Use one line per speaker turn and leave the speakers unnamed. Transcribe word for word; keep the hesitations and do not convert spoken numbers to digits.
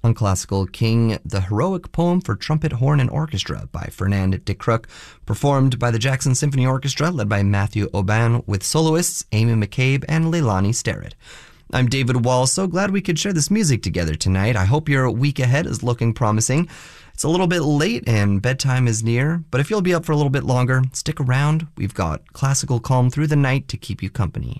On Classical King, the heroic poem for trumpet, horn, and orchestra by Fernand de Crook, performed by the Jackson Symphony Orchestra led by Matthew Aubin with soloists Amy McCabe and Leilani Starrett. I'm David Wall, so glad we could share this music together tonight. I hope your week ahead is looking promising. It's a little bit late and bedtime is near, but if you'll be up for a little bit longer, stick around. We've got classical calm through the night to keep you company.